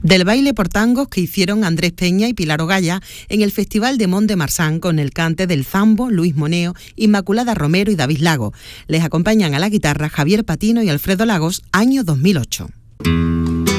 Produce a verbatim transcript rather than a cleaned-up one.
del baile por tangos que hicieron Andrés Peña y Pilar Ogaya en el Festival de Mont-de-Marsan con el cante del Zambo, Luis Moneo, Inmaculada Romero y David Lago. Les acompañan a la guitarra Javier Patino y Alfredo Lagos, año dos mil ocho.